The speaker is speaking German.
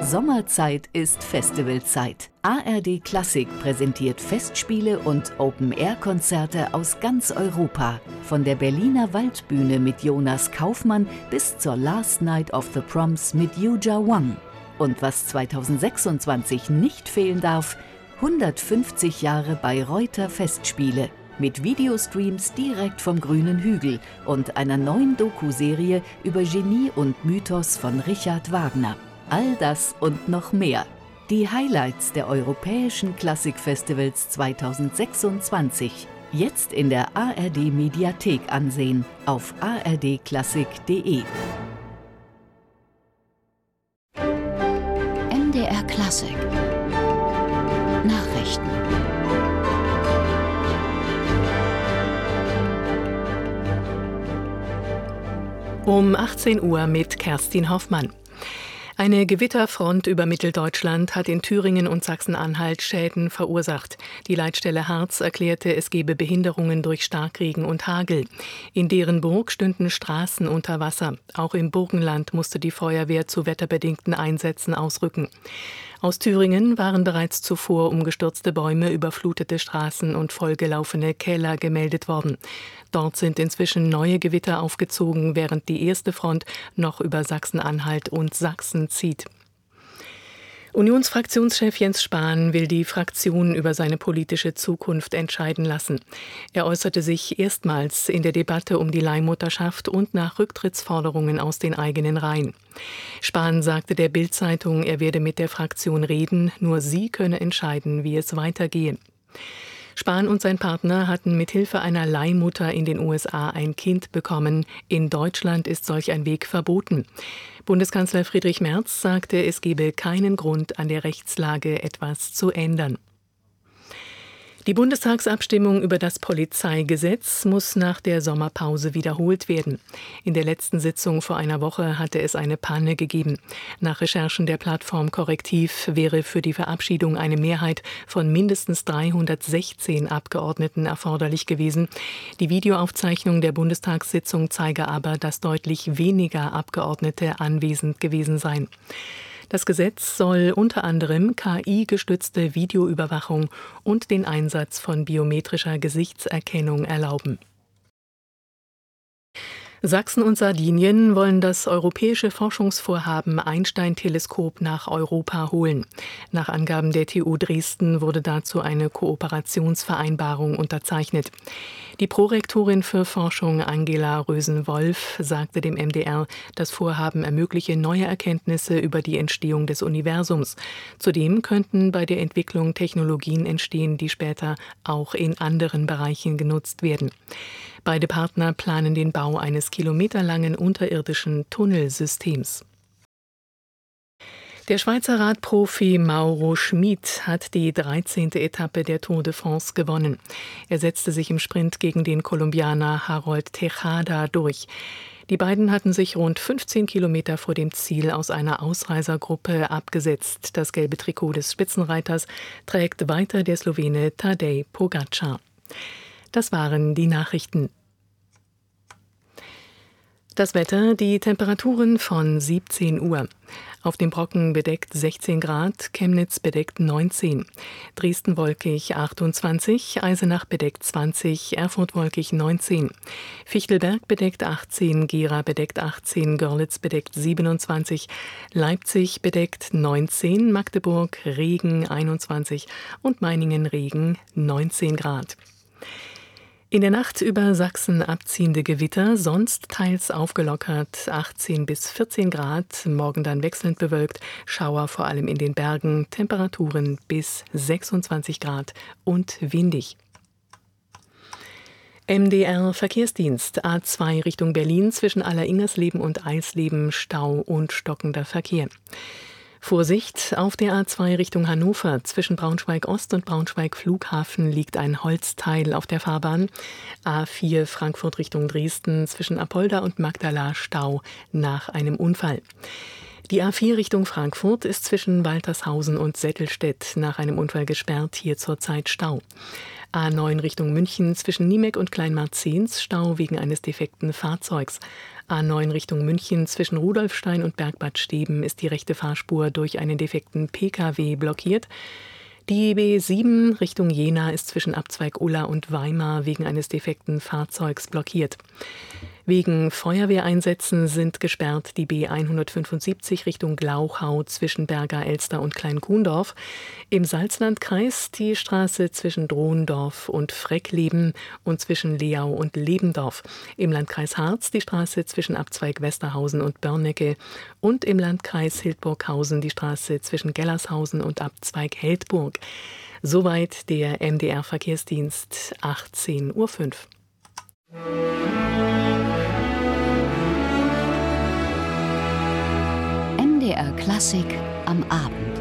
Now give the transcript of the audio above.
Sommerzeit ist Festivalzeit. ARD Klassik präsentiert Festspiele und Open-Air-Konzerte aus ganz Europa. Von der Berliner Waldbühne mit Jonas Kaufmann bis zur Last Night of the Proms mit Yuja Wang. Und was 2026 nicht fehlen darf, 150 Jahre Bayreuther Festspiele. Mit Videostreams direkt vom grünen Hügel und einer neuen Doku-Serie über Genie und Mythos von Richard Wagner. All das und noch mehr. Die Highlights der Europäischen Klassikfestivals 2026. Jetzt in der ARD Mediathek ansehen auf ardklassik.de. MDR Klassik Nachrichten. Um 18 Uhr mit Kerstin Hoffmann. Eine Gewitterfront über Mitteldeutschland hat in Thüringen und Sachsen-Anhalt Schäden verursacht. Die Leitstelle Harz erklärte, es gebe Behinderungen durch Starkregen und Hagel. In Derenburg stünden Straßen unter Wasser. Auch im Burgenland musste die Feuerwehr zu wetterbedingten Einsätzen ausrücken. Aus Thüringen waren bereits zuvor umgestürzte Bäume, überflutete Straßen und vollgelaufene Keller gemeldet worden. Dort sind inzwischen neue Gewitter aufgezogen, während die erste Front noch über Sachsen-Anhalt und Sachsen zieht. Unionsfraktionschef Jens Spahn will die Fraktion über seine politische Zukunft entscheiden lassen. Er äußerte sich erstmals in der Debatte um die Leihmutterschaft und nach Rücktrittsforderungen aus den eigenen Reihen. Spahn sagte der Bild-Zeitung, er werde mit der Fraktion reden, nur sie könne entscheiden, wie es weitergehe. Spahn und sein Partner hatten mit Hilfe einer Leihmutter in den USA ein Kind bekommen. In Deutschland ist solch ein Weg verboten. Bundeskanzler Friedrich Merz sagte, es gebe keinen Grund, an der Rechtslage etwas zu ändern. Die Bundestagsabstimmung über das Polizeigesetz muss nach der Sommerpause wiederholt werden. In der letzten Sitzung vor einer Woche hatte es eine Panne gegeben. Nach Recherchen der Plattform Korrektiv wäre für die Verabschiedung eine Mehrheit von mindestens 316 Abgeordneten erforderlich gewesen. Die Videoaufzeichnung der Bundestagssitzung zeige aber, dass deutlich weniger Abgeordnete anwesend gewesen seien. Das Gesetz soll unter anderem KI-gestützte Videoüberwachung und den Einsatz von biometrischer Gesichtserkennung erlauben. Sachsen und Sardinien wollen das europäische Forschungsvorhaben Einstein-Teleskop nach Europa holen. Nach Angaben der TU Dresden wurde dazu eine Kooperationsvereinbarung unterzeichnet. Die Prorektorin für Forschung Angela Rösen-Wolf sagte dem MDR, das Vorhaben ermögliche neue Erkenntnisse über die Entstehung des Universums. Zudem könnten bei der Entwicklung Technologien entstehen, die später auch in anderen Bereichen genutzt werden. Beide Partner planen den Bau eines kilometerlangen unterirdischen Tunnelsystems. Der Schweizer Radprofi Mauro Schmid hat die 13. Etappe der Tour de France gewonnen. Er setzte sich im Sprint gegen den Kolumbianer Harold Tejada durch. Die beiden hatten sich rund 15 Kilometer vor dem Ziel aus einer Ausreisergruppe abgesetzt. Das gelbe Trikot des Spitzenreiters trägt weiter der Slowene Tadej Pogačar. Das waren die Nachrichten. Das Wetter, die Temperaturen von 17 Uhr. Auf dem Brocken bedeckt 16 Grad, Chemnitz bedeckt 19, Dresden wolkig 28, Eisenach bedeckt 20, Erfurt wolkig 19, Fichtelberg bedeckt 18, Gera bedeckt 18, Görlitz bedeckt 27, Leipzig bedeckt 19, Magdeburg Regen 21 und Meiningen Regen 19 Grad. In der Nacht über Sachsen abziehende Gewitter, sonst teils aufgelockert 18 bis 14 Grad, morgen dann wechselnd bewölkt, Schauer vor allem in den Bergen, Temperaturen bis 26 Grad und windig. MDR Verkehrsdienst, A2 Richtung Berlin zwischen Alleringersleben und Eisleben, Stau und stockender Verkehr. Vorsicht, auf der A2 Richtung Hannover zwischen Braunschweig-Ost und Braunschweig-Flughafen liegt ein Holzteil auf der Fahrbahn. A4 Frankfurt Richtung Dresden zwischen Apolda und Magdala Stau nach einem Unfall. Die A4 Richtung Frankfurt ist zwischen Waltershausen und Settelstedt nach einem Unfall gesperrt, hier zurzeit Stau. A9 Richtung München zwischen Niemek und Kleinmarzens Stau wegen eines defekten Fahrzeugs. A9 Richtung München zwischen Rudolfstein und Bergbad Steben ist die rechte Fahrspur durch einen defekten Pkw blockiert. Die B7 Richtung Jena ist zwischen Abzweig Ulla und Weimar wegen eines defekten Fahrzeugs blockiert. Wegen Feuerwehreinsätzen sind gesperrt die B175 Richtung Glauchau zwischen Berger Elster und Kleinkuhndorf. Im Salzlandkreis die Straße zwischen Drohendorf und Freckleben und zwischen Leau und Lebendorf. Im Landkreis Harz die Straße zwischen Abzweig Westerhausen und Börnecke. Und im Landkreis Hildburghausen die Straße zwischen Gellershausen und Abzweig Heldburg. Soweit der MDR-Verkehrsdienst, 18:05 Uhr. MDR Klassik am Abend.